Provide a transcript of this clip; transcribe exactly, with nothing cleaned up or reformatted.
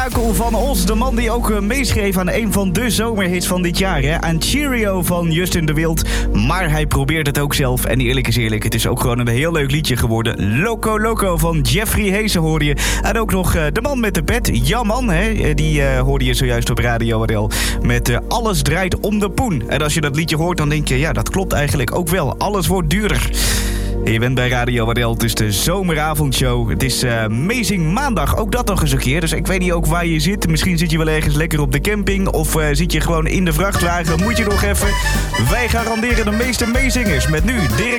Van Os, de man die ook meeschreef aan een van de zomerhits van dit jaar. Hè? Aan Cheerio van Justin de Wild. Maar hij probeert het ook zelf. En eerlijk is eerlijk, het is ook gewoon een heel leuk liedje geworden. Loco Loco van Jeffrey Heesen hoorde je. En ook nog uh, de man met de pet, Jamman. Hè? Die uh, hoorde je zojuist op Radio R L. Met uh, Alles draait om de poen. En als je dat liedje hoort, dan denk je, ja, dat klopt eigenlijk ook wel. Alles wordt duurder. Je bent bij Radio R L, het is de zomeravondshow. Het is uh, Amazing Maandag, ook dat nog eens een keer. Dus ik weet niet ook waar je zit. Misschien zit je wel ergens lekker op de camping. Of uh, zit je gewoon in de vrachtwagen. Moet je nog even. Wij garanderen de meeste meezingers. Met nu Dirk